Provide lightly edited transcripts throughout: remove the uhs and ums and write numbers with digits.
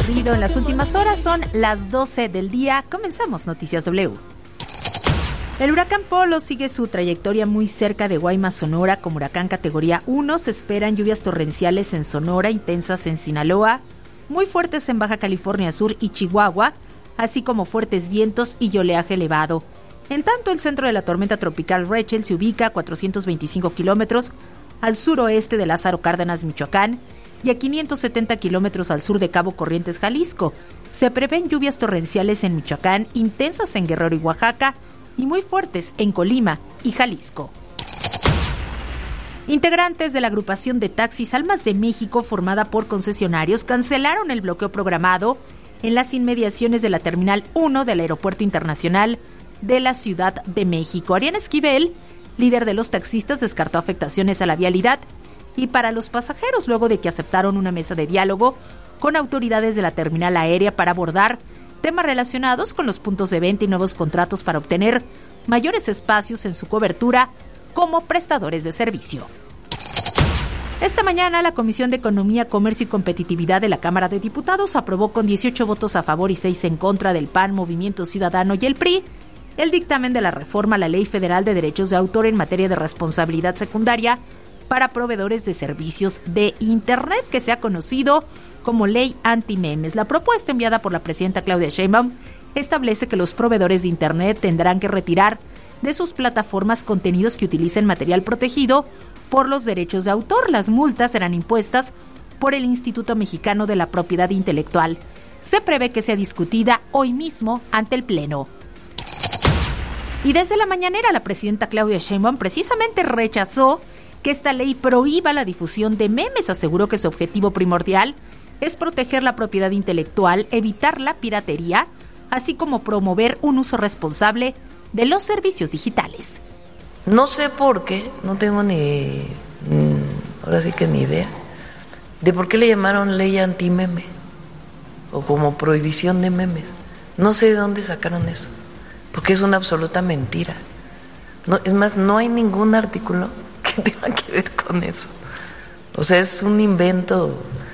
ocurrido en las últimas horas. Son las 12 del día. Comenzamos Noticias W. El huracán Polo sigue su trayectoria muy cerca de Guaymas, Sonora, como huracán categoría 1. Se esperan lluvias torrenciales en Sonora, intensas en Sinaloa, muy fuertes en Baja California Sur y Chihuahua, así como fuertes vientos y oleaje elevado. En tanto, el centro de la tormenta tropical Rachel se ubica a 425 kilómetros al suroeste de Lázaro Cárdenas, Michoacán, y a 570 kilómetros al sur de Cabo Corrientes, Jalisco. Se prevén lluvias torrenciales en Michoacán, intensas en Guerrero y Oaxaca, y muy fuertes en Colima y Jalisco. Integrantes de la agrupación de taxis Almas de México, formada por concesionarios, cancelaron el bloqueo programado en las inmediaciones de la Terminal 1 del Aeropuerto Internacional de la Ciudad de México. Ariana Esquivel, líder de los taxistas, descartó afectaciones a la vialidad y para los pasajeros luego de que aceptaron una mesa de diálogo con autoridades de la terminal aérea para abordar temas relacionados con los puntos de venta y nuevos contratos para obtener mayores espacios en su cobertura como prestadores de servicio. Esta mañana, la Comisión de Economía, Comercio y Competitividad de la Cámara de Diputados aprobó con 18 votos a favor y 6 en contra del PAN, Movimiento Ciudadano y el PRI el dictamen de la reforma a la Ley Federal de Derechos de Autor en materia de responsabilidad secundaria para proveedores de servicios de Internet, que se ha conocido como Ley Antimemes. La propuesta enviada por la presidenta Claudia Sheinbaum establece que los proveedores de Internet tendrán que retirar de sus plataformas contenidos que utilicen material protegido por los derechos de autor. Las multas serán impuestas por el Instituto Mexicano de la Propiedad Intelectual. Se prevé que sea discutida hoy mismo ante el Pleno. Y desde la mañanera, la presidenta Claudia Sheinbaum precisamente rechazó que esta ley prohíba la difusión de memes. Aseguró que su objetivo primordial es proteger la propiedad intelectual, evitar la piratería, así como promover un uso responsable de los servicios digitales. No sé por qué, no tengo ahora sí que ni idea, de por qué le llamaron ley anti-meme o como prohibición de memes. No sé de dónde sacaron eso, porque es una absoluta mentira. No, es más, no hay ningún artículo que tenga que ver con eso. O sea, es un invento,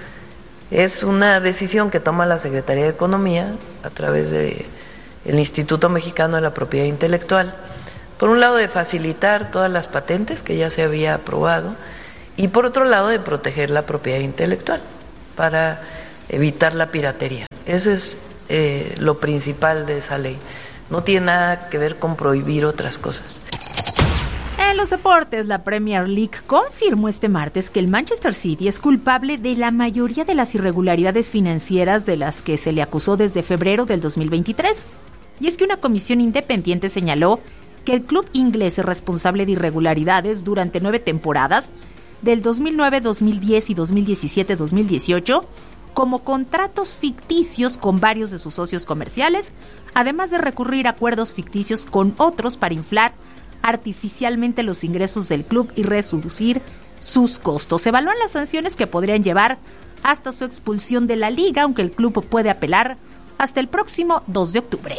es una decisión que toma la Secretaría de Economía a través del Instituto Mexicano de la Propiedad Intelectual, por un lado de facilitar todas las patentes que ya se había aprobado y por otro lado de proteger la propiedad intelectual para evitar la piratería. Ese es lo principal de esa ley. No tiene nada que ver con prohibir otras cosas. En los deportes, la Premier League confirmó este martes que el Manchester City es culpable de la mayoría de las irregularidades financieras de las que se le acusó desde febrero del 2023. Y es que una comisión independiente señaló que el club inglés es responsable de irregularidades durante 9 temporadas, del 2009, 2010 y 2017-2018, como contratos ficticios con varios de sus socios comerciales, además de recurrir a acuerdos ficticios con otros para inflar artificialmente los ingresos del club y reducir sus costos. Se evalúan las sanciones que podrían llevar hasta su expulsión de la liga, aunque el club puede apelar hasta el próximo 2 de octubre.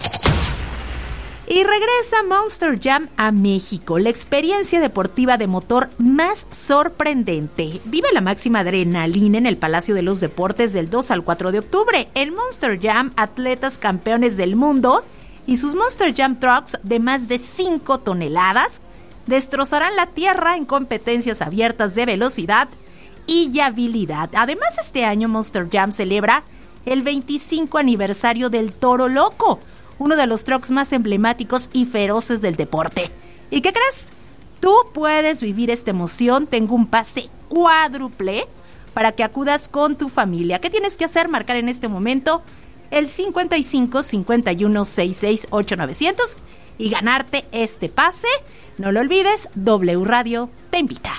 Y regresa Monster Jam a México, la experiencia deportiva de motor más sorprendente. Vive la máxima adrenalina en el Palacio de los Deportes del 2 al 4 de octubre. En Monster Jam, atletas campeones del mundo y sus Monster Jam Trucks de más de 5 toneladas destrozarán la tierra en competencias abiertas de velocidad y viabilidad. Además, este año Monster Jam celebra el 25 aniversario del Toro Loco, uno de los trucks más emblemáticos y feroces del deporte. ¿Y qué crees? Tú puedes vivir esta emoción. Tengo un pase cuádruple para que acudas con tu familia. ¿Qué tienes que hacer? Marcar en este momento el 55 51 66 8900 y ganarte este pase. No lo olvides, W Radio te invita.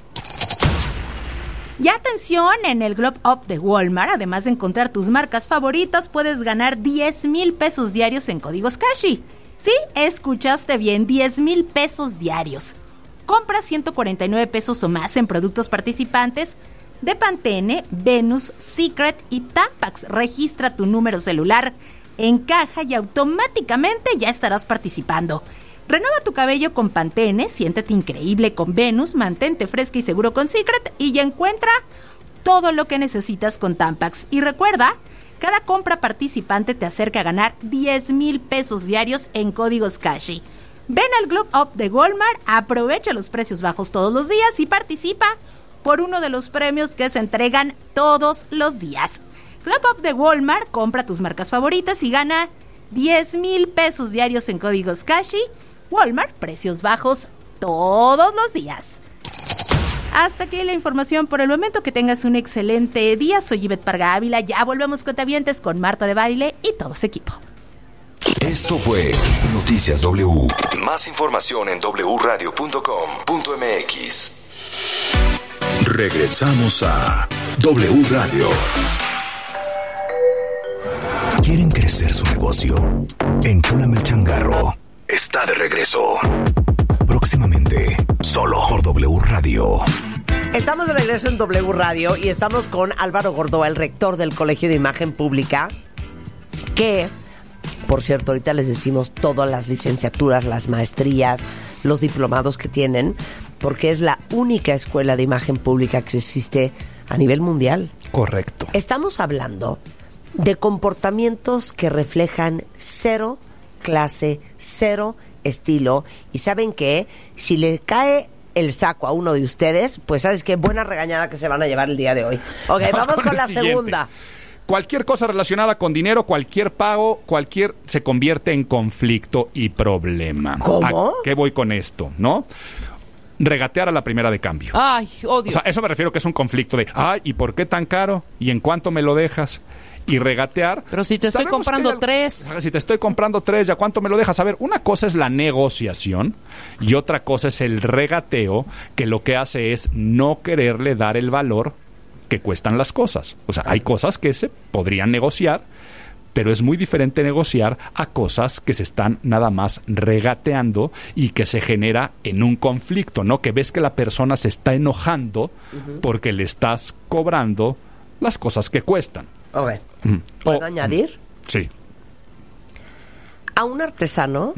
Y atención, en el Globe Up de Walmart, además de encontrar tus marcas favoritas, puedes ganar 10,000 pesos diarios en códigos Cashi. Sí, escuchaste bien, 10,000 pesos diarios. Compra 149 pesos o más en productos participantes de Pantene, Venus, Secret y Tampax. Registra tu número celular en caja y automáticamente ya estarás participando. Renueva tu cabello con Pantene, siéntete increíble con Venus, mantente fresca y seguro con Secret y ya encuentra todo lo que necesitas con Tampax. Y recuerda Cada compra participante te acerca a ganar 10,000 pesos diarios en códigos Cashi. Ven al Club Up de Walmart, aprovecha los precios bajos todos los días y participa por uno de los premios que se entregan todos los días. Club Up de Walmart, compra tus marcas favoritas y gana 10,000 pesos diarios en códigos Cashi. Walmart, precios bajos todos los días. Hasta aquí la información por el momento. Que tengas un excelente día. Soy Ivette Parga Ávila. Ya volvemos, cuentavientes, con Marta de Baile y todo su equipo. Esto fue Noticias W. Más información en wradio.com.mx. Regresamos a W Radio. ¿Quieren crecer su negocio? Enchúlame el changarro. Está de regreso. Próximamente, solo por W Radio. Estamos de regreso en W Radio y estamos con Álvaro Gordoa, el rector del Colegio de Imagen Pública, que, por cierto, ahorita les decimos todas las licenciaturas, las maestrías, los diplomados que tienen, porque es la única escuela de imagen pública que existe a nivel mundial. Correcto. Estamos hablando de comportamientos que reflejan cero clase, cero estilo. Y ¿saben qué? Si le cae el saco a uno de ustedes, pues ¿sabes qué? Buena regañada que se van a llevar el día de hoy. Ok, vamos con la segunda. Cualquier cosa relacionada con dinero, cualquier pago, se convierte en conflicto y problema. ¿Cómo? ¿A qué voy con esto, no? Regatear a la primera de cambio. Ay, odio. O sea, eso me refiero que es un conflicto de, ay, ¿y por qué tan caro? ¿Y en cuánto me lo dejas? Y regatear. Pero si te estoy comprando 3. Si te estoy comprando 3, ¿ya cuánto me lo dejas? A ver, una cosa es la negociación y otra cosa es el regateo, que lo que hace es no quererle dar el valor que cuestan las cosas. O sea, hay cosas que se podrían negociar, pero es muy diferente negociar a cosas que se están nada más regateando y que se genera en un conflicto, ¿no? Que ves que la persona se está enojando porque le estás cobrando las cosas que cuestan. Ok. ¿Puedo añadir? Sí. A un artesano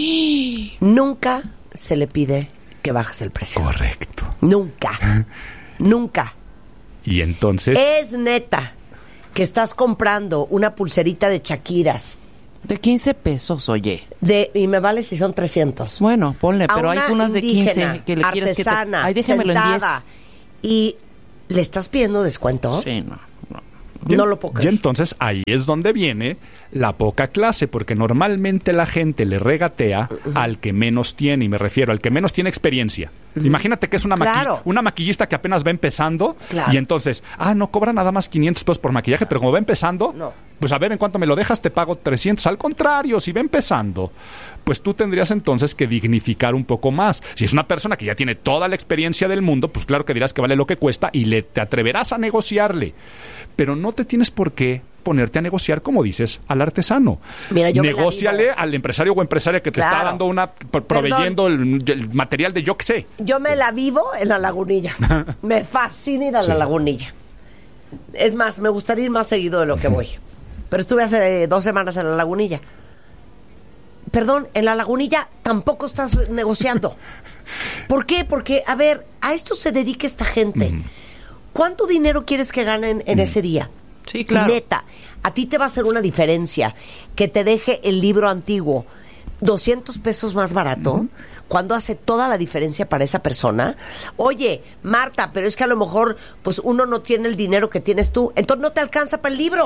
nunca se le pide que bajes el precio. Correcto. Nunca. Nunca. Y entonces... Es neta que estás comprando una pulserita de Shakiras. De 15 pesos, oye. Y me vale si son 300. Bueno, ponle, pero hay unas de 15 que le quieres que te... artesana, Ay, déjamelo en 10. Y le estás pidiendo descuento. Sí, no. No lo puedo creer. Y entonces ahí es donde viene la poca clase, porque normalmente la gente le regatea al que menos tiene, y me refiero al que menos tiene experiencia. Imagínate que es una maquillista que apenas va empezando, y entonces, no cobra nada más 500 pesos por maquillaje, pero como va empezando, pues a ver en cuánto me lo dejas, te pago 300. Al contrario, si va empezando, pues tú tendrías entonces que dignificar un poco más. Si es una persona que ya tiene toda la experiencia del mundo, pues claro que dirás que vale lo que cuesta y te atreverás a negociarle. Pero no te tienes por qué ponerte a negociar, como dices, al artesano. Mira, negóciale al empresario o empresaria que te está dando proveyendo el material de yo que sé. Yo me la vivo en la Lagunilla. Me fascina ir a la Lagunilla. Es más, me gustaría ir más seguido de lo que voy. Pero estuve hace 2 semanas en la Lagunilla. Perdón, en la Lagunilla tampoco estás negociando. ¿Por qué? Porque, a ver, a esto se dedica esta gente. ¿Cuánto dinero quieres que ganen en ese día? Sí, claro. Neta, a ti te va a hacer una diferencia que te deje el libro antiguo 200 pesos más barato, cuando hace toda la diferencia para esa persona. Oye, Marta, pero es que a lo mejor pues uno no tiene el dinero que tienes tú, entonces no te alcanza para el libro.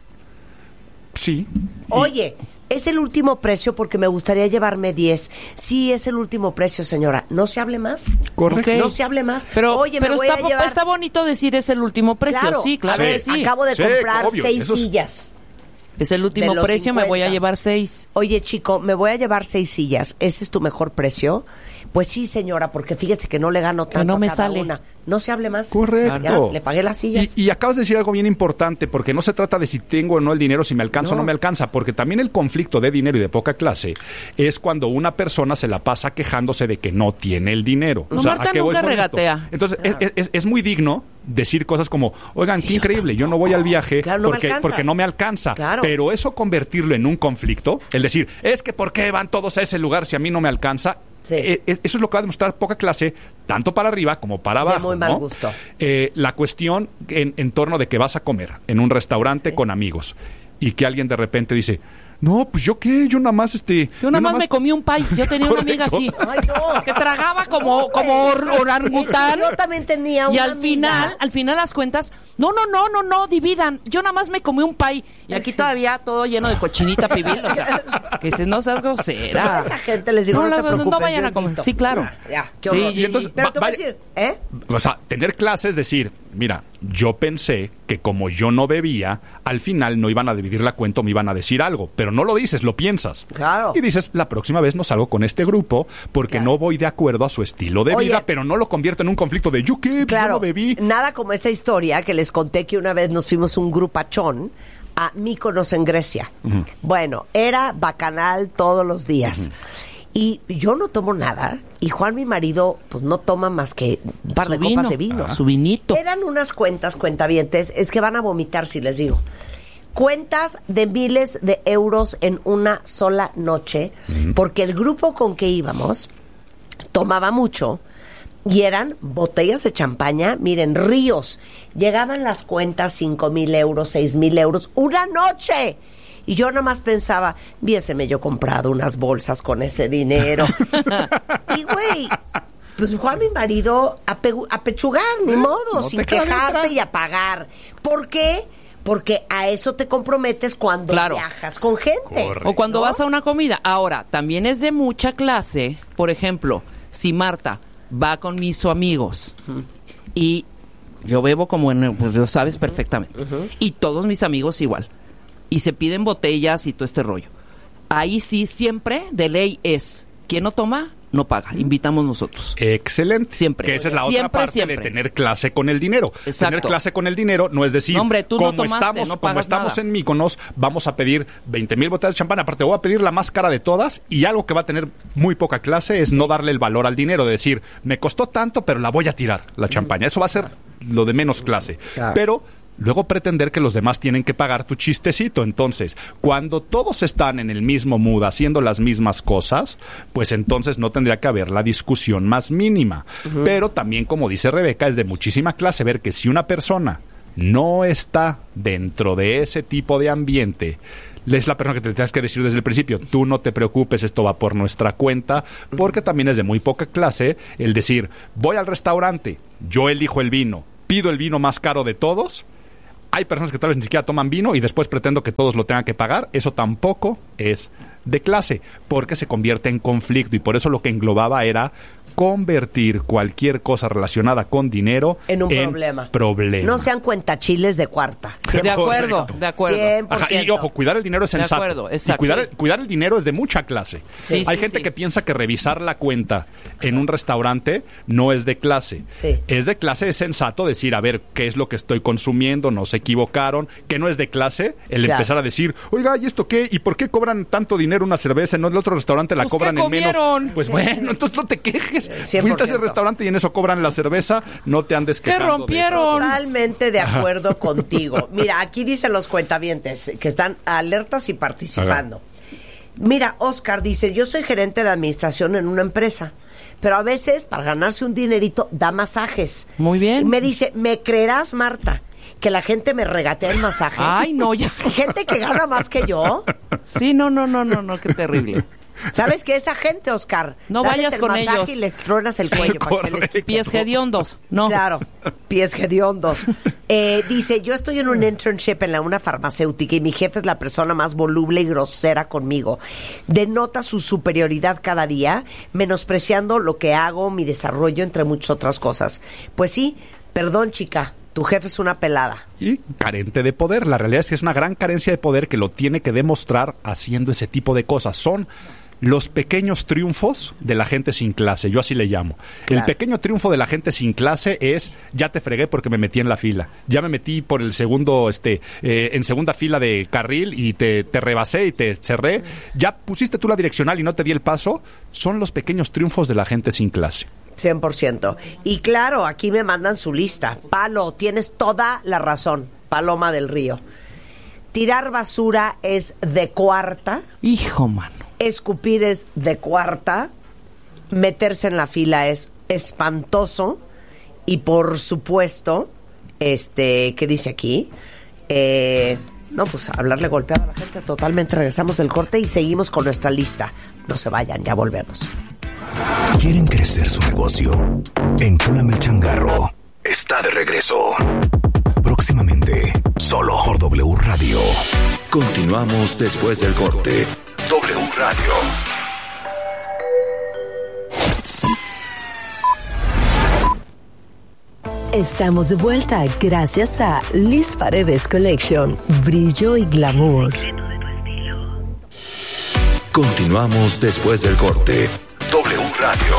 Sí. Oye, es el último precio porque me gustaría llevarme 10. Sí, es el último precio, señora. ¿No se hable más? Correcto. Okay. No se hable más. Pero, oye, pero me voy a llevar... está bonito decir es el último precio. Claro, sí, claro que sí. Acabo de comprar obvio, 6 sillas. Es el último precio, 50. me voy a llevar 6. Oye, chico, me voy a llevar 6 sillas. ¿Ese es tu mejor precio? Pues sí, señora, porque fíjese que no le gano tanto no me a cada sale. una. No se hable más. Correcto. Ya, le pagué las sillas. Y acabas de decir algo bien importante, porque no se trata de si tengo o no el dinero, si me alcanza o no me alcanza, porque también el conflicto de dinero y de poca clase es cuando una persona se la pasa quejándose de que no tiene el dinero. No, o sea, Marta ¿a qué voy nunca con regatea. esto? Entonces, es muy digno decir cosas como, oigan, qué increíble, yo no voy al viaje porque no me alcanza. Claro. Pero eso convertirlo en un conflicto, el decir, es que ¿por qué van todos a ese lugar si a mí no me alcanza? Sí. Eso es lo que va a demostrar poca clase, tanto para arriba como para abajo. De muy mal gusto. La cuestión en torno de que vas a comer en un restaurante con amigos y que alguien de repente dice... No, pues yo qué, yo nada más Yo nada más me comí un pie. Yo tenía una amiga así. Ay, no. Que tragaba como orangután. Yo también tenía una Y al final las cuentas, no, dividan. Yo nada más me comí un pie. Y aquí todavía todo lleno de cochinita pibil. O sea, que dices, no seas grosera. A esa gente les digo, no te preocupes. No vayan a comer. Sí, claro. Ya, qué horror. Sí, y entonces, pero te voy a decir, O sea, tener clase es decir, mira, yo pensé que como yo no bebía, al final no iban a dividir la cuenta o me iban a decir algo. Pero no lo dices, lo piensas. Claro. Y dices, la próxima vez no salgo con este grupo porque no voy de acuerdo a su estilo de vida, pero no lo convierto en un conflicto de yo qué, yo no bebí. Nada como esa historia que les conté que una vez nos fuimos un grupachón a Mykonos en Grecia. Uh-huh. Bueno, era bacanal todos los días. Uh-huh. Y yo no tomo nada. Y Juan, mi marido, pues no toma más que un par de copas de vino. Su vinito. Eran unas cuentavientes. Es que van a vomitar si les digo. Cuentas de miles de euros en una sola noche. Uh-huh. Porque el grupo con que íbamos tomaba mucho. Y eran botellas de champaña, miren, ríos. Llegaban las cuentas 5,000 euros, 6,000 euros, una noche. Y yo nada más pensaba, viéseme yo comprado unas bolsas con ese dinero. Y güey, pues Juan, mi marido, a pechugar, ni modo, no sin quejarte y a pagar. ¿Por qué? Porque a eso te comprometes cuando viajas con gente. Correcto. O cuando vas a una comida. Ahora, también es de mucha clase, por ejemplo, si Marta va con mis amigos y yo bebo como pues lo sabes perfectamente, y todos mis amigos igual, y se piden botellas y todo este rollo, ahí sí siempre de ley es quien no toma no paga, invitamos nosotros. Excelente. Siempre. Que esa es la otra parte de tener clase con el dinero. Exacto. Tener clase con el dinero no es decir, hombre, tú como no tomaste, estamos en Mykonos, vamos a pedir 20,000 botellas de champán. Aparte, voy a pedir la más cara de todas, y algo que va a tener muy poca clase es no darle el valor al dinero, de decir, me costó tanto, pero la voy a tirar, la champaña. Eso va a ser lo de menos clase. Claro. Pero luego pretender que los demás tienen que pagar tu chistecito. Entonces, cuando todos están en el mismo mood, haciendo las mismas cosas, pues entonces no tendría que haber la discusión más mínima. Uh-huh. Pero también, como dice Rebeca, es de muchísima clase ver que si una persona no está dentro de ese tipo de ambiente, es la persona que te tienes que decir desde el principio, tú no te preocupes, esto va por nuestra cuenta, porque también es de muy poca clase el decir, voy al restaurante, yo elijo el vino, pido el vino más caro de todos. Hay personas que tal vez ni siquiera toman vino y después pretendo que todos lo tengan que pagar. Eso tampoco es de clase, porque se convierte en conflicto, y por eso lo que englobaba era convertir cualquier cosa relacionada con dinero en un problema. No sean cuentachiles de cuarta. De acuerdo. 100%. Ajá, y ojo, cuidar el dinero es sensato. De acuerdo, exacto. Y cuidar el dinero es de mucha clase. Sí, hay gente que piensa que revisar la cuenta en un restaurante no es de clase. Sí. Es de clase, es sensato decir, a ver, ¿qué es lo que estoy consumiendo? ¿No se equivocaron? Que no es de clase el empezar a decir, oiga, ¿y esto qué? ¿Y por qué cobran tanto dinero una cerveza? En el otro restaurante la cobran en menos. Pues bueno, entonces no te quejes. 100%. Fuiste a ese restaurante y en eso cobran la cerveza, no te andes quejando. ¿Qué rompieron? Totalmente de acuerdo contigo. Mira, aquí dicen los cuentavientes que están alertas y participando. Mira, Oscar dice, yo soy gerente de administración en una empresa, pero a veces para ganarse un dinerito da masajes. Muy bien. Y me dice, ¿me creerás, Marta, que la gente me regatea el masaje? Ay, no, ya. Gente que gana más que yo. Sí, no, qué terrible. ¿Sabes qué? Esa gente, Oscar, no vayas con ellos y les truenas el cuello para que se les quite. Pies hediondos, no. Claro, pies hediondos. Dice, yo estoy en un internship en una farmacéutica y mi jefe es la persona más voluble y grosera conmigo. Denota su superioridad cada día, menospreciando lo que hago, mi desarrollo, entre muchas otras cosas. Pues sí, perdón, chica, tu jefe es una pelada. Y carente de poder. La realidad es que es una gran carencia de poder que lo tiene que demostrar haciendo ese tipo de cosas. Son los pequeños triunfos de la gente sin clase, yo así le llamo. Claro. El pequeño triunfo de la gente sin clase es, ya te fregué porque me metí en la fila, ya me metí por el segundo, en segunda fila de carril y te rebasé y te cerré, ya pusiste tú la direccional y no te di el paso. Son los pequeños triunfos de la gente sin clase. 100%. Y claro, aquí me mandan su lista. Palo, tienes toda la razón, Paloma del Río. Tirar basura es de cuarta. Hijo, mano. Escupir es de cuarta. meterse en la fila es espantoso y por supuesto, ¿qué dice aquí? No, pues hablarle golpeado a la gente totalmente. Regresamos del corte y seguimos con nuestra lista. No se vayan, ya volvemos. ¿Quieren crecer su negocio? Enchúlame el changarro. Está de regreso. Próximamente, solo por W Radio. Continuamos después del corte. W Radio. Estamos de vuelta gracias a Liz Paredes Collection, brillo y glamour. Continuamos después del corte. W Radio.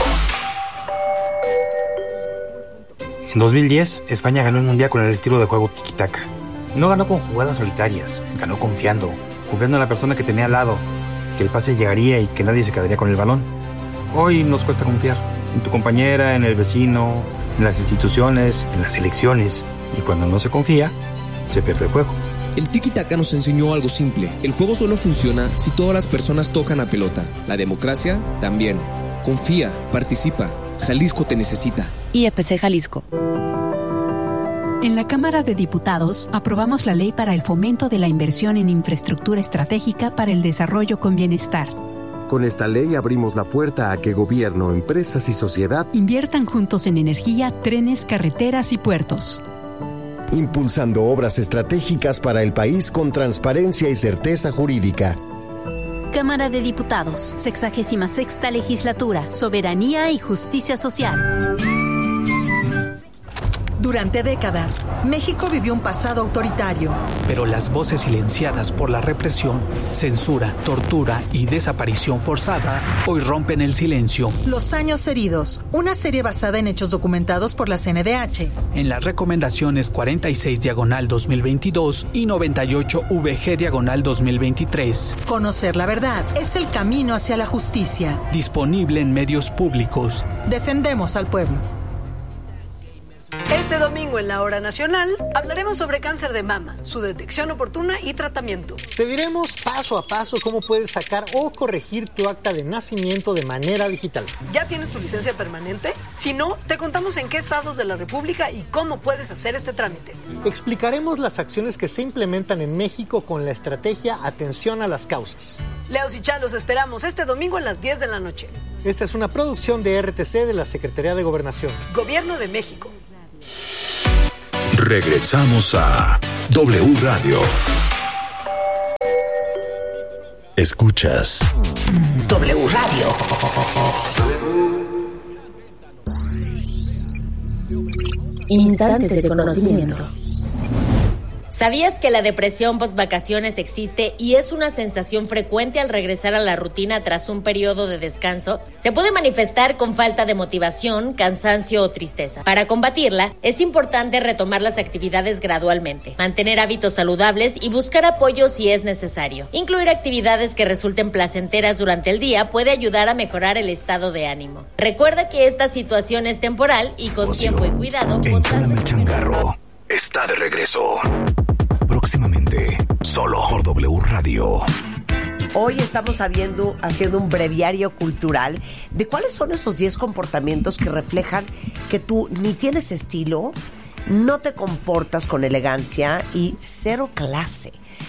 En 2010, España ganó el mundial con el estilo de juego tiki-taka. No ganó con jugadas solitarias, ganó confiando en la persona que tenía al lado, que el pase llegaría y que nadie se quedaría con el balón. Hoy nos cuesta confiar en tu compañera, en el vecino, en las instituciones, en las elecciones, y cuando no se confía, se pierde el juego. El tiki-taka nos enseñó algo simple. El juego solo funciona si todas las personas tocan la pelota. La democracia también. Confía, participa. Jalisco te necesita. IEPC Jalisco. En la Cámara de Diputados aprobamos la Ley para el Fomento de la Inversión en Infraestructura Estratégica para el Desarrollo con Bienestar. Con esta ley abrimos la puerta a que gobierno, empresas y sociedad inviertan juntos en energía, trenes, carreteras y puertos. Impulsando obras estratégicas para el país con transparencia y certeza jurídica. Cámara de Diputados, 66ª Legislatura, Soberanía y Justicia Social. Durante décadas, México vivió un pasado autoritario. Pero las voces silenciadas por la represión, censura, tortura y desaparición forzada hoy rompen el silencio. Los años heridos, una serie basada en hechos documentados por la CNDH. En las recomendaciones 46/2022 y 98/VG/2023. Conocer la verdad es el camino hacia la justicia. Disponible en medios públicos. Defendemos al pueblo. Este domingo en la Hora Nacional hablaremos sobre cáncer de mama, su detección oportuna y tratamiento. Te diremos paso a paso cómo puedes sacar o corregir tu acta de nacimiento de manera digital. ¿Ya tienes tu licencia permanente? Si no, te contamos en qué estados de la República y cómo puedes hacer este trámite. Explicaremos las acciones que se implementan en México con la estrategia Atención a las Causas. Leos y Chá, los esperamos este domingo a las 10 de la noche. Esta es una producción de RTC de la Secretaría de Gobernación. Gobierno de México. Regresamos a W Radio. Escuchas W Radio. Instantes de conocimiento. ¿Sabías que la depresión post-vacaciones existe y es una sensación frecuente al regresar a la rutina tras un periodo de descanso? Se puede manifestar con falta de motivación, cansancio o tristeza. Para combatirla, es importante retomar las actividades gradualmente, mantener hábitos saludables y buscar apoyo si es necesario. Incluir actividades que resulten placenteras durante el día puede ayudar a mejorar el estado de ánimo. Recuerda que esta situación es temporal y con tiempo y cuidado... Enchúlame el changarro. Está de regreso. Próximamente, solo por W Radio. Hoy estamos haciendo un breviario cultural de cuáles son esos 10 comportamientos que reflejan que tú ni tienes estilo, no te comportas con elegancia y cero clase.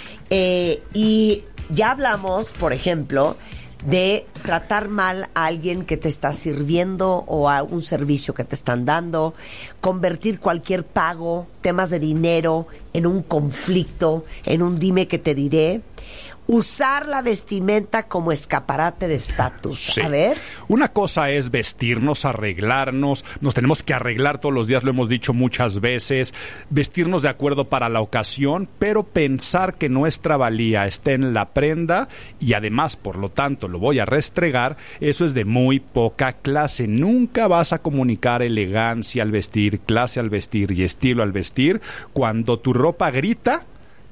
Y ya hablamos, por ejemplo, de tratar mal a alguien que te está sirviendo o a un servicio que te están dando, convertir cualquier pago, temas de dinero, en un conflicto, en un dime que te diré. Usar la vestimenta como escaparate de estatus. Sí. A ver. Una cosa es vestirnos, arreglarnos. Nos tenemos que arreglar todos los días, lo hemos dicho muchas veces. Vestirnos de acuerdo para la ocasión, pero pensar que nuestra valía está en la prenda y además, por lo tanto, lo voy a restregar, eso es de muy poca clase. Nunca vas a comunicar elegancia al vestir, clase al vestir y estilo al vestir cuando tu ropa grita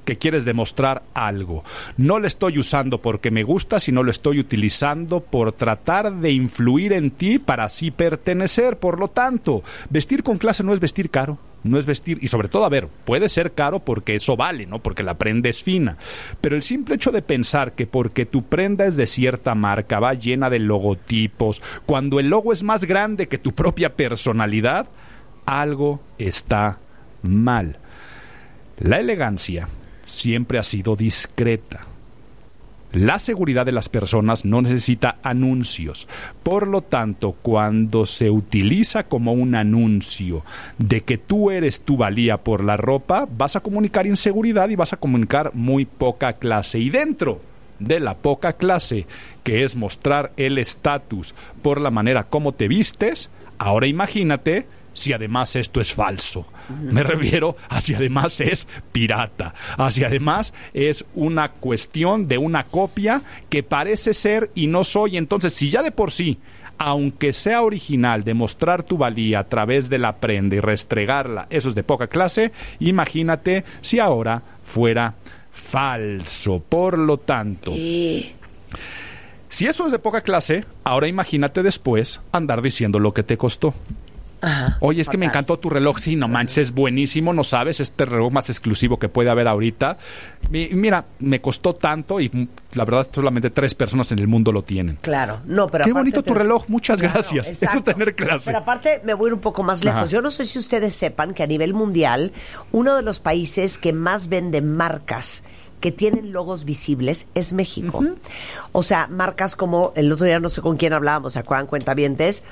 que quieres demostrar algo. No lo estoy usando porque me gusta, sino lo estoy utilizando por tratar de influir en ti para así pertenecer. Por lo tanto, vestir con clase no es vestir caro, no es vestir, y sobre todo, a ver, puede ser caro porque eso vale, ¿no? Porque la prenda es fina. Pero el simple hecho de pensar que porque tu prenda es de cierta marca, va llena de logotipos, cuando el logo es más grande que tu propia personalidad, algo está mal. La elegancia siempre ha sido discreta. La seguridad de las personas no necesita anuncios. Por lo tanto, cuando se utiliza como un anuncio de que tú eres tu valía por la ropa, vas a comunicar inseguridad y vas a comunicar muy poca clase. Y dentro de la poca clase, que es mostrar el estatus por la manera como te vistes, ahora imagínate si además esto es falso. Me refiero a si además es pirata, a si además es una cuestión de una copia que parece ser y no soy. Entonces, si ya de por sí, aunque sea original, demostrar tu valía a través de la prenda y restregarla, eso es de poca clase, imagínate si ahora fuera falso. Por lo tanto, si eso es de poca clase, ahora imagínate después andar diciendo lo que te costó. Ajá, oye, es que me encantó tu reloj. Sí, no manches, es buenísimo, no sabes, este reloj más exclusivo que puede haber ahorita. Mira, me costó tanto y la verdad solamente 3 personas en el mundo lo tienen. Claro, no, pero qué bonito tu reloj, muchas gracias. Exacto. Eso es tener clase. Pero aparte me voy a ir un poco más lejos. Ajá. Yo no sé si ustedes sepan que a nivel mundial, uno de los países que más vende marcas que tienen logos visibles es México. Uh-huh. O sea, marcas como, el otro día no sé con quién hablábamos, ¿se acuerdan, cuentavientes?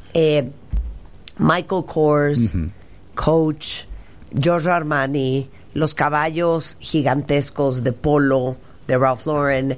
Michael Kors, uh-huh. Coach, Giorgio Armani, los caballos gigantescos de Polo, de Ralph Lauren,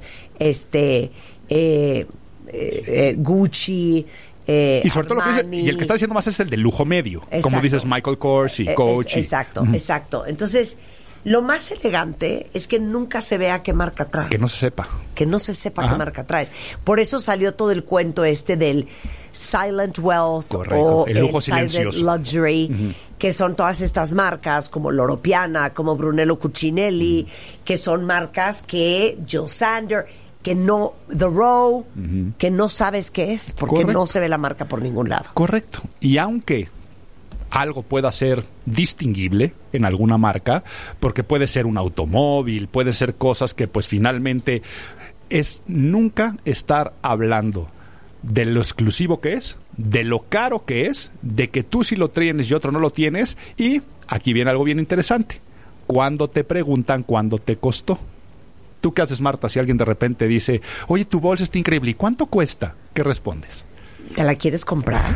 Gucci, y sobre todo lo que dice, y el que está diciendo más es el de lujo medio. Exacto. Como dices, Michael Kors y Coach. Exacto, exacto. Entonces, lo más elegante es que nunca se vea qué marca traes. Que no se sepa. Que no se sepa qué marca traes. Por eso salió todo el cuento del Silent Wealth. Correcto. O el lujo silencioso. Silent Luxury, uh-huh. Que son todas estas marcas como Loro Piana, como Brunello Cucinelli, uh-huh. Que son marcas que Jill Sander, que no, The Row, uh-huh. Que no sabes qué es, porque correcto. No se ve la marca por ningún lado. Correcto. Y aunque algo pueda ser distinguible en alguna marca, porque puede ser un automóvil, puede ser cosas que pues finalmente es nunca estar hablando de lo exclusivo que es, de lo caro que es, de que tú sí lo tienes y otro no lo tienes. Y aquí viene algo bien interesante. Cuando te preguntan cuánto te costó. ¿Tú qué haces, Marta, si alguien de repente dice, oye, tu bolsa está increíble, ¿y cuánto cuesta? ¿Qué respondes? ¿Te la quieres comprar?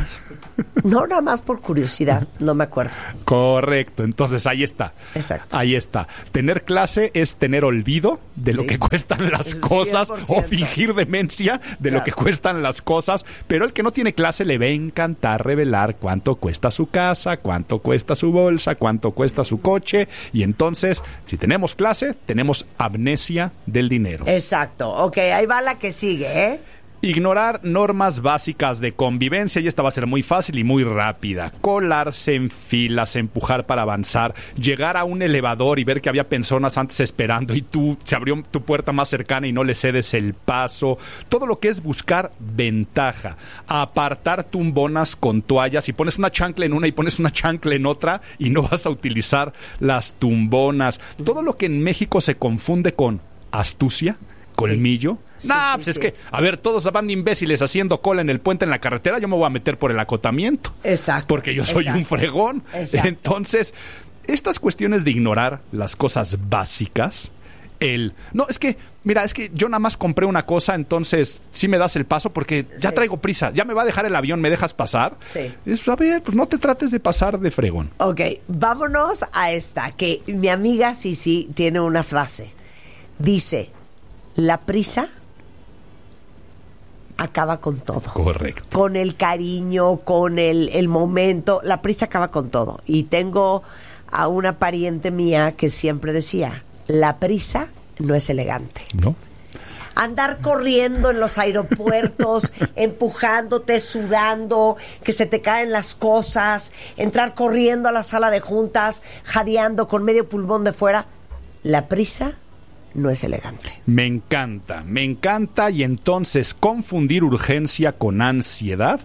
No, nada más por curiosidad, no me acuerdo. Correcto, entonces ahí está. Exacto. Ahí está. Tener clase es tener olvido de lo que cuestan las cosas 100%. O fingir demencia de lo que cuestan las cosas, pero el que no tiene clase le va a encantar revelar cuánto cuesta su casa, cuánto cuesta su bolsa, cuánto cuesta su coche, y entonces, si tenemos clase, tenemos amnesia del dinero. Exacto, ok, ahí va la que sigue, ¿eh? Ignorar normas básicas de convivencia, y esta va a ser muy fácil y muy rápida. Colarse en filas, empujar para avanzar, llegar a un elevador y ver que había personas antes esperando y tú se abrió tu puerta más cercana y no le cedes el paso. Todo lo que es buscar ventaja. Apartar tumbonas con toallas y pones una chancla en una y pones una chancla en otra y no vas a utilizar las tumbonas. Todo lo que en México se confunde con astucia, colmillo. Sí. Es que, a ver, todos van de imbéciles haciendo cola en el puente en la carretera, yo me voy a meter por el acotamiento. Exacto. Porque yo soy un fregón. Exacto. Entonces, estas cuestiones de ignorar las cosas básicas, no, es que, mira, es que yo nada más compré una cosa, entonces sí me das el paso porque ya traigo prisa, ya me va a dejar el avión, ¿me dejas pasar? Sí. A ver, pues no te trates de pasar de fregón. Ok, vámonos a esta, que mi amiga Sisi tiene una frase. Dice, la prisa acaba con todo. Correcto. Con el cariño, con el momento. La prisa acaba con todo. Y tengo a una pariente mía que siempre decía, la prisa no es elegante. No. Andar corriendo en los aeropuertos, empujándote, sudando, que se te caen las cosas, entrar corriendo a la sala de juntas, jadeando con medio pulmón de fuera. la prisa no es elegante. Me encanta, y entonces confundir urgencia con ansiedad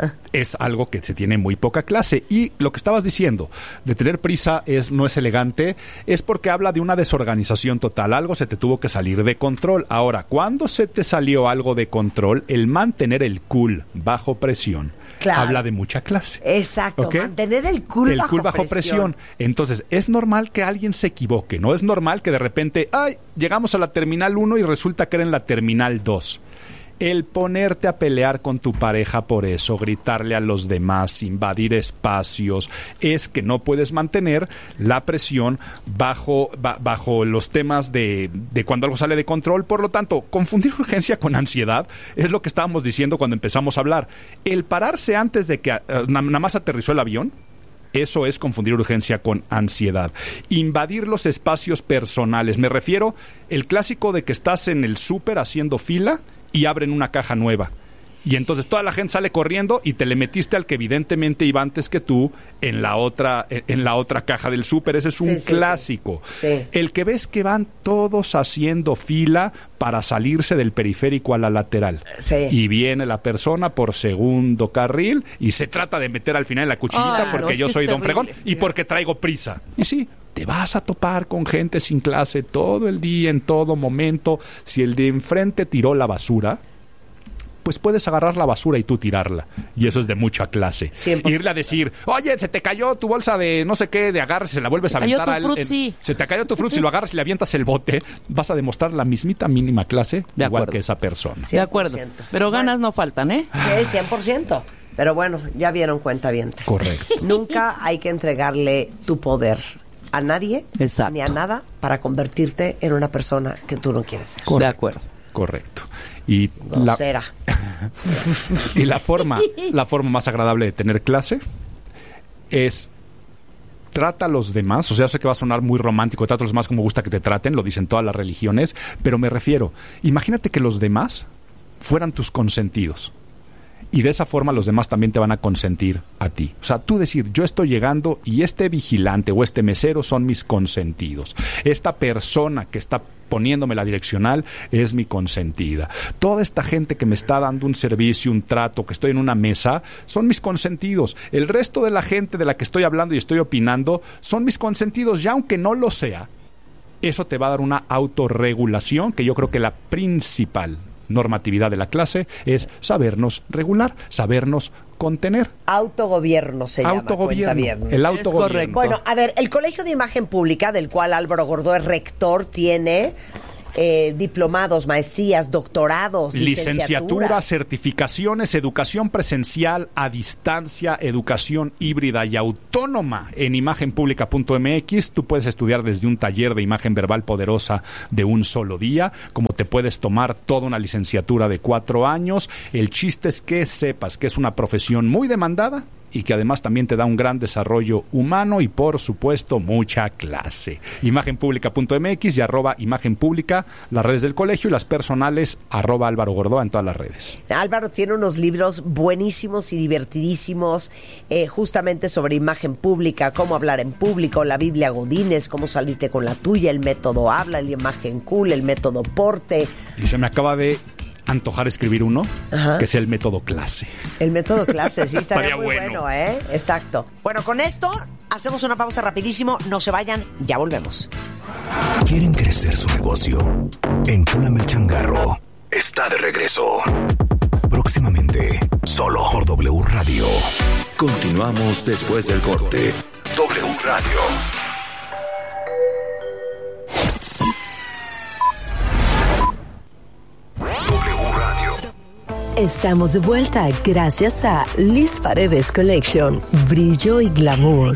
es algo que se tiene muy poca clase. Y lo que estabas diciendo de tener prisa no es elegante, es porque habla de una desorganización total. Algo se te tuvo que salir de control. Ahora, cuando se te salió algo de control, el mantener el cool bajo presión habla de mucha clase. Exacto, ¿okay? Mantener el cool bajo presión. Entonces, es normal que alguien se equivoque, no es normal que de repente, llegamos a la terminal 1 y resulta que era en la terminal 2. El ponerte a pelear con tu pareja por eso, gritarle a los demás, invadir espacios, es que no puedes mantener la presión bajo los temas de cuando algo sale de control. Por lo tanto, confundir urgencia con ansiedad es lo que estábamos diciendo cuando empezamos a hablar. El pararse antes de que nada más aterrizó el avión, eso es confundir urgencia con ansiedad. Invadir los espacios personales. Me refiero el clásico de que estás en el súper haciendo fila y abren una caja nueva. Y entonces toda la gente sale corriendo y te le metiste al que evidentemente iba antes que tú en la otra caja del súper. Ese es un clásico. Sí. El que ves que van todos haciendo fila para salirse del periférico a la lateral. Sí. Y viene la persona por segundo carril y se trata de meter al final la cuchillita porque yo soy Don Fregón y porque traigo prisa. Y sí, te vas a topar con gente sin clase todo el día, en todo momento. Si el de enfrente tiró la basura, pues puedes agarrar la basura y tú tirarla. Y eso es de mucha clase. 100%. Irle a decir, oye, se te cayó tu bolsa de no sé qué, de agarres, se la vuelves a aventar se te cayó tu frutzi, lo agarras y le avientas el bote, vas a demostrar la mismita mínima clase igual que esa persona. 100%. De acuerdo. Pero ganas no faltan, ¿eh? Sí, 100%. Pero bueno, ya vieron cuentavientes. Correcto. Nunca hay que entregarle tu poder a nadie, ni a nada, para convertirte en una persona que tú no quieres ser. De acuerdo. Correcto. Y la forma más agradable de tener clase es trata a los demás. O sea, sé que va a sonar muy romántico, trata a los demás como gusta que te traten, lo dicen todas las religiones, pero me refiero, imagínate que los demás fueran tus consentidos. Y de esa forma los demás también te van a consentir a ti. O sea, tú decir, yo estoy llegando y este vigilante o este mesero son mis consentidos. Esta persona que está poniéndome la direccional es mi consentida. Toda esta gente que me está dando un servicio, un trato, que estoy en una mesa, son mis consentidos. El resto de la gente de la que estoy hablando y estoy opinando son mis consentidos, ya aunque no lo sea. Eso te va a dar una autorregulación, que yo creo que la principal normatividad de la clase es sabernos regular, sabernos contener. Autogobierno se llama. El autogobierno. Bueno, a ver, el Colegio de Imagen Pública, del cual Álvaro Gordó es rector, tiene diplomados, maestrías, doctorados, licenciaturas, certificaciones, educación presencial, a distancia, educación híbrida y autónoma en imagenpublica.mx. Tú puedes estudiar desde un taller de imagen verbal poderosa de un solo día, como te puedes tomar toda una licenciatura de 4 años. El chiste es que sepas que es una profesión muy demandada y que además también te da un gran desarrollo humano y, por supuesto, mucha clase. Imagenpublica.mx y @imagenpublica, las redes del colegio, y las personales @Álvaro Gordoa en todas las redes. Álvaro tiene unos libros buenísimos y divertidísimos, justamente sobre imagen pública, cómo hablar en público, la Biblia Godínez, cómo salirte con la tuya, el método habla, la imagen cool, el método porte. Y se me acaba de antojar escribir uno, que sea el método clase. El método clase, sí, estaría muy bueno, ¿eh? Exacto. Bueno, con esto hacemos una pausa rapidísimo. No se vayan, ya volvemos. ¿Quieren crecer su negocio? Enchúlame el changarro. Está de regreso. Próximamente, solo por W Radio. Continuamos después del corte. W Radio. Estamos de vuelta gracias a Liz Paredes Collection, brillo y glamour.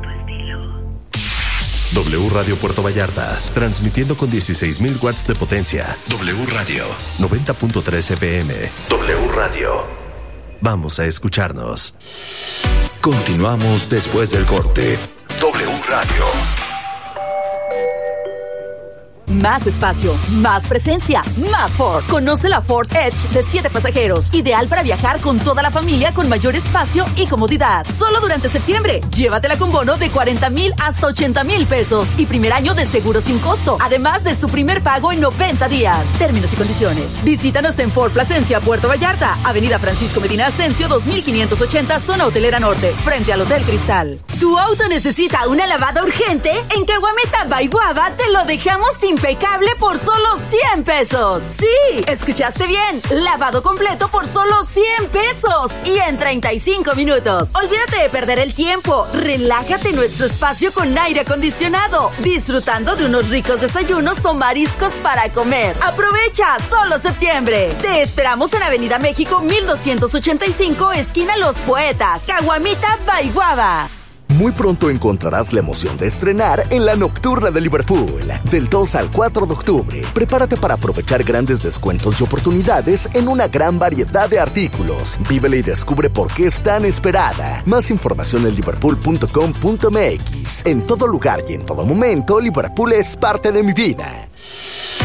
W Radio Puerto Vallarta, transmitiendo con 16,000 watts de potencia. W Radio 90.3 FM. W Radio. Vamos a escucharnos. Continuamos después del corte. W Radio. Más espacio, más presencia, más Ford. Conoce la Ford Edge de 7 pasajeros. Ideal para viajar con toda la familia con mayor espacio y comodidad. Solo durante septiembre. Llévatela con bono de 40,000 hasta 80,000 pesos. Y primer año de seguro sin costo. Además de su primer pago en 90 días. Términos y condiciones. Visítanos en Ford Plasencia, Puerto Vallarta. Avenida Francisco Medina Ascencio, 2580, zona hotelera norte. Frente al Hotel Cristal. ¿Tu auto necesita una lavada urgente? En Caguamita by Guava te lo dejamos impecable por solo 100 pesos. Sí, escuchaste bien. Lavado completo por solo 100 pesos. Y en 35 minutos. Olvídate de perder el tiempo. Relájate en nuestro espacio con aire acondicionado. Disfrutando de unos ricos desayunos o mariscos para comer. Aprovecha, solo septiembre. Te esperamos en Avenida México 1285, esquina Los Poetas. Caguamita by Guava. Muy pronto encontrarás la emoción de estrenar en la Nocturna de Liverpool. Del 2 al 4 de octubre, prepárate para aprovechar grandes descuentos y oportunidades en una gran variedad de artículos. Vívela y descubre por qué es tan esperada. Más información en liverpool.com.mx. En todo lugar y en todo momento, Liverpool es parte de mi vida.